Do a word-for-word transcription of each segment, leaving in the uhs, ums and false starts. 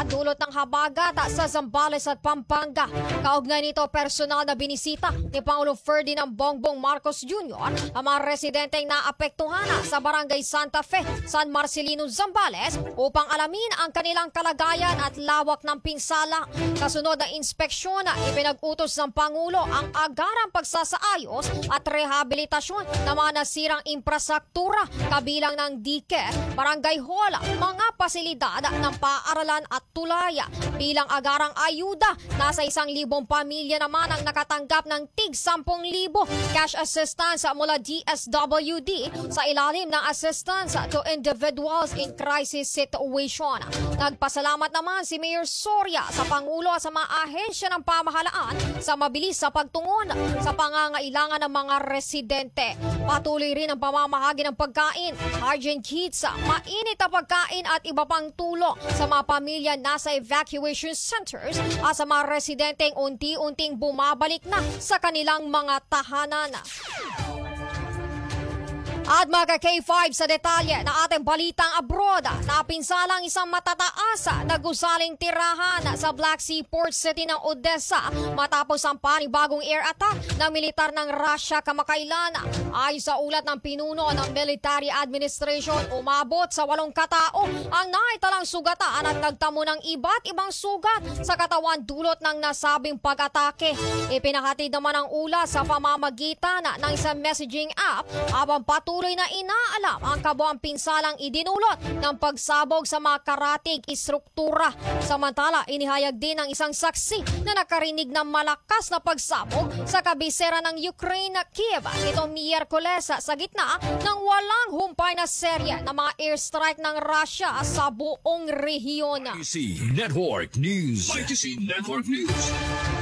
dulot ng habagat sa Zambales at Pampanga. Kaugnay nito, personal na binisita ni Pangulong Ferdinand Bongbong Marcos Junior ang mga residenteng naapektuhan sa Barangay Santa Fe, San Marcelino, Zambales upang alamin ang kanilang kalagayan at lawak ng pinsala. Kasunod ng inspeksyon, ipinag-utos ng Pangulo ang agarang pagsasaayos at rehabilitasyon ng mga nasirang infrastruktura kabilang ng dike, barangay hall, mga pasilidad ng paaralan at tulaya. Bilang agarang ayuda, nasa isang libong pamilya naman ang nakatanggap ng tig sampung libo cash assistance mula D S W D sa ilalim ng assistance to individuals in crisis situation. Nagpasalamat naman si Mayor Soria sa Pangulo at sa mga ahensya ng pamahalaan sa mabilis sa pagtungon sa pangangailangan ng mga residente. Patuloy rin ang pamamahagi ng pagkain, hygiene kits, mainit na pagkain at iba pang tulong sa mga pamilya nasa evacuation centers at sa mga residenteng unti-unting bumabalik na sa kanilang mga tahanan. At mga K five sa detalye na ating balitang abroad, napinsalang isang matataas na gusaling tirahan sa Black Sea Port City ng Odessa matapos ang panibagong air attack ng militar ng Russia kamakailan. Ayon sa ulat ng pinuno ng Military Administration, umabot sa walong katao ang naitalang sugatan at nagtamo ng iba't ibang sugat sa katawan dulot ng nasabing pag-atake. Ipinahatid naman ang ulat sa pamamagitan ng isang messaging app habang patuloy Tuloy na inaalam ang kabuang pinsalang idinulot ng pagsabog sa mga karatig istruktura. Samantala, inihayag din ng isang saksi na nakarinig ng malakas na pagsabog sa kabisera ng Ukraine na Kiev itong Miyerkules sa gitna ng walang humpay na serye ng mga airstrike ng Russia sa buong rehiyon. Y T C Network News. Y T C Network News.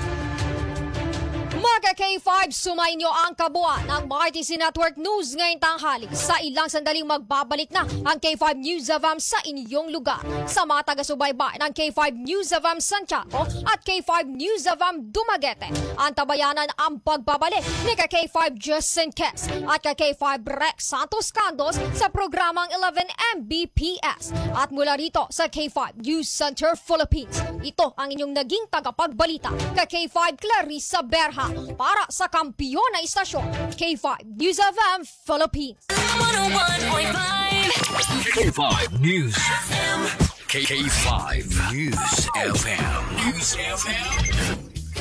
Mga K five, sumayin niyo ang kabuuan ng Y T C Network News ngayong tanghali. Sa ilang sandaling magbabalik na ang K five News of M sa inyong lugar. Sa mga taga-subaybay ng K five News of M Santiago at K five News of M Dumaguete, ang tabayanan ang pagbabalik ni K five Justin Kes at K five Rex Santos Candos sa programang eleven M B P S. At mula rito sa K five News Center Philippines, ito ang inyong naging tagapagbalita K five Clarissa Berha para sa kampiyon na istasyon K five News of M Philippines. one oh one point five K five News F M. K five News F M. News F M.